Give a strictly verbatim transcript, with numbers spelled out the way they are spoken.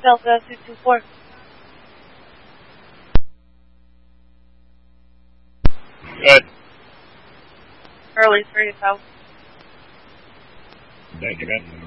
Delta two two four. Good. Early, three South. Thank you, man.